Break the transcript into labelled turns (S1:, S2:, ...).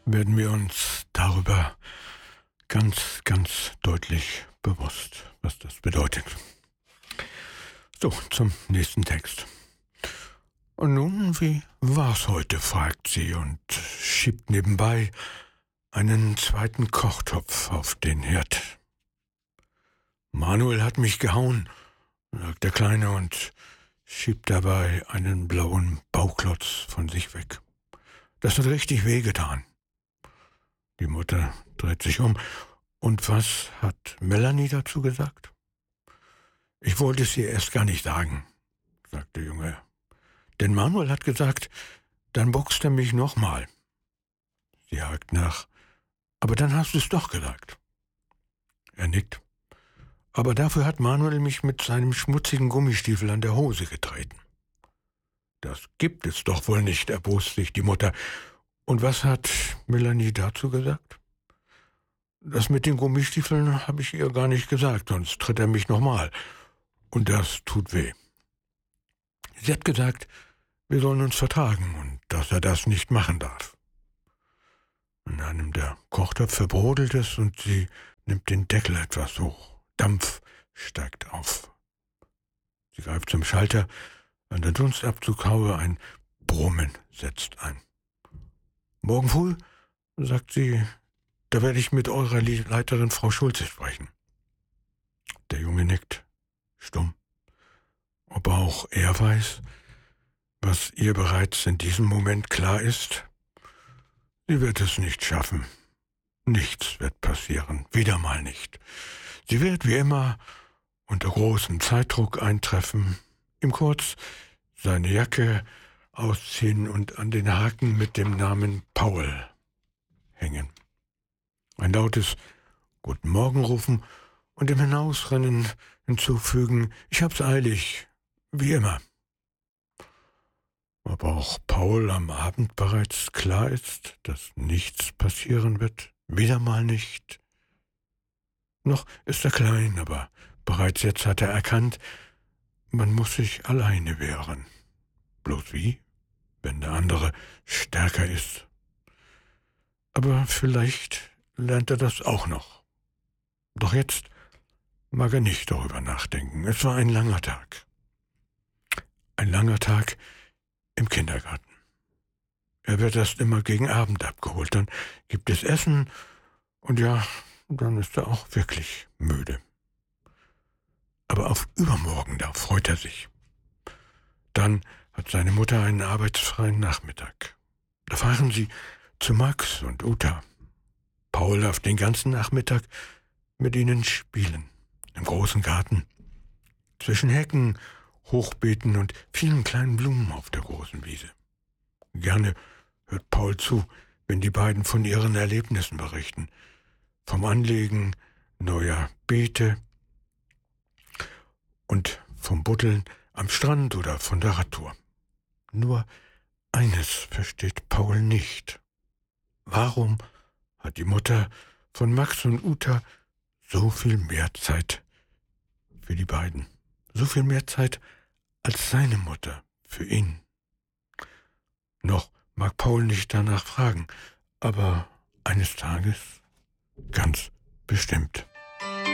S1: werden wir uns darüber ganz, ganz deutlich bewusst, was das bedeutet. So, zum nächsten Text. Und nun, wie war's heute, fragt sie und schiebt nebenbei einen zweiten Kochtopf auf den Herd. Manuel hat mich gehauen, sagt der Kleine und schiebt dabei einen blauen Bauklotz von sich weg. Das hat richtig wehgetan. Die Mutter dreht sich um. Und was hat Melanie dazu gesagt? Ich wollte es ihr erst gar nicht sagen, sagt der Junge. Denn Manuel hat gesagt, dann boxt er mich nochmal. Sie hakt nach. Aber dann hast du es doch gesagt. Er nickt. Aber dafür hat Manuel mich mit seinem schmutzigen Gummistiefel an der Hose getreten. Das gibt es doch wohl nicht, erbost sich die Mutter. Und was hat Melanie dazu gesagt? Das mit den Gummistiefeln habe ich ihr gar nicht gesagt, sonst tritt er mich nochmal. Und das tut weh. Sie hat gesagt, wir sollen uns vertragen und dass er das nicht machen darf. In einem der Kochtöpfe brodelt es und sie nimmt den Deckel etwas hoch. Dampf steigt auf. Sie greift zum Schalter, an der Dunstabzughaube ein Brummen setzt ein. Morgen früh, sagt sie, da werde ich mit eurer Leiterin Frau Schulze sprechen. Der Junge nickt, stumm. Ob auch er weiß, was ihr bereits in diesem Moment klar ist? Sie wird es nicht schaffen. Nichts wird passieren, wieder mal nicht. Sie wird wie immer unter großem Zeitdruck eintreffen, ihm kurz seine Jacke ausziehen und an den Haken mit dem Namen Paul hängen. Ein lautes Guten Morgen rufen und im Hinausrennen hinzufügen, ich hab's eilig, wie immer. Ob auch Paul am Abend bereits klar ist, dass nichts passieren wird, wieder mal nicht. Noch ist er klein, aber bereits jetzt hat er erkannt, man muss sich alleine wehren. Bloß wie, wenn der andere stärker ist? Aber vielleicht lernt er das auch noch. Doch jetzt mag er nicht darüber nachdenken. Es war ein langer Tag. Ein langer Tag im Kindergarten. Er wird erst immer gegen Abend abgeholt. Dann gibt es Essen und ja, dann ist er auch wirklich müde. Aber auf übermorgen, da freut er sich. Dann hat seine Mutter einen arbeitsfreien Nachmittag. Da fahren sie zu Max und Uta. Paul darf den ganzen Nachmittag mit ihnen spielen. Im großen Garten. Zwischen Hecken, Hochbeeten und vielen kleinen Blumen auf der großen Wiese. Gerne hört Paul zu, wenn die beiden von ihren Erlebnissen berichten. Vom Anlegen neuer Beete und vom Buddeln am Strand oder von der Radtour. Nur eines versteht Paul nicht. Warum hat die Mutter von Max und Uta so viel mehr Zeit für die beiden? So viel mehr Zeit als seine Mutter für ihn. Noch mag Paul nicht danach fragen, aber eines Tages ganz bestimmt.